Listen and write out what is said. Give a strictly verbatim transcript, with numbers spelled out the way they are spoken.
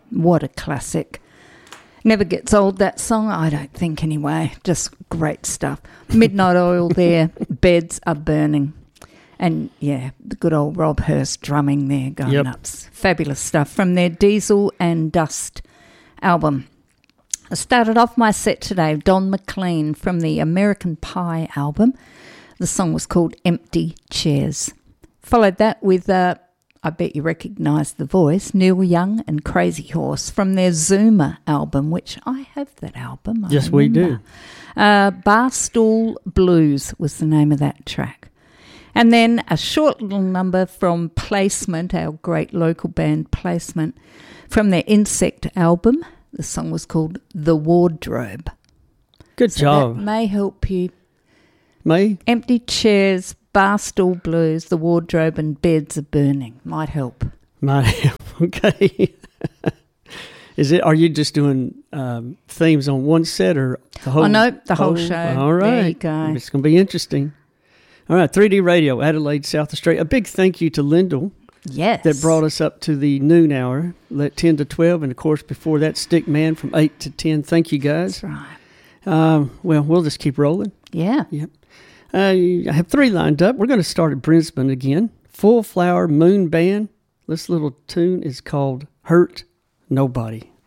What a classic. Never gets old, that song, I don't think anyway. Just great stuff. Midnight Oil there, Beds Are Burning. And, yeah, the good old Rob Hurst drumming there, going yep. nuts. Fabulous stuff from their Diesel and Dust album. I started off my set today, Don McLean from the American Pie album. The song was called Empty Chairs. Followed that with, uh, I bet you recognise the voice, Neil Young and Crazy Horse from their Zuma album, which I have that album. I yes, remember. we do. Uh, Barstool Blues was the name of that track. And then a short little number from Placement, our great local band Placement, from their Insect album. The song was called The Wardrobe. Good so job. That may help you. May? Empty Chairs, Barstool Blues, The Wardrobe and Beds Are Burning. Might help. Might help. Okay. Is it? Are you just doing um, themes on one set or the whole? Oh, no, the whole oh, show. All right. There you go. It's going to be interesting. All right, three D Radio, Adelaide, South Australia. A big thank you to Lyndall. Yes. That brought us up to the noon hour, let ten to twelve, and of course before that, Stick Man from eight to ten. Thank you, guys. That's right. Um, well, we'll just keep rolling. Yeah. Yep. Uh, I have three lined up. We're going to start at Brisbane again. Full Flower Moon Band. This little tune is called Hurt Nobody.